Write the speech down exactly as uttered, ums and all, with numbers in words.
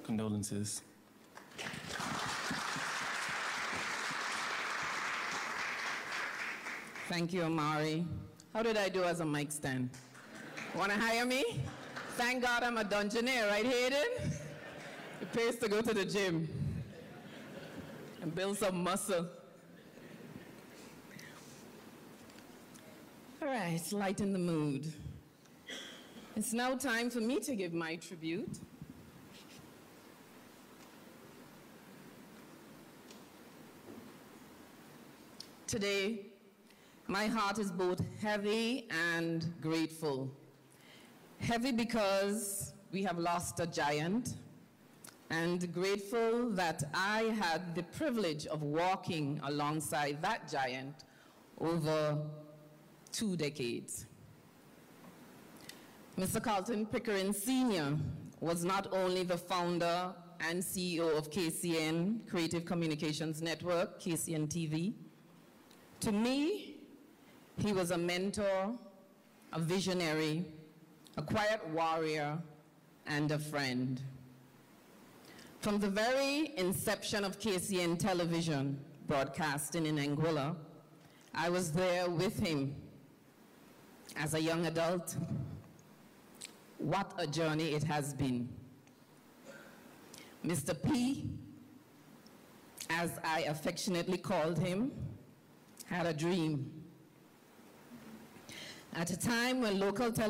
condolences. Thank you, Amari. How did I do as a mic stand? Want to hire me? Thank God I'm a dungeoneer, right, Hayden? It pays to go to the gym and build some muscle. All right, lighten the mood. It's now time for me to give my tribute. Today, my heart is both heavy and grateful. Heavy because we have lost a giant, and grateful that I had the privilege of walking alongside that giant over two decades. Mister Carlton Pickering Senior was not only the founder and C E O of K C N, Creative Communications Network, K C N T V. To me, he was a mentor, a visionary, a quiet warrior, and a friend. From the very inception of K C N television broadcasting in Anguilla, I was there with him as a young adult. What a journey it has been. Mister P, as I affectionately called him, had a dream. At a time when local television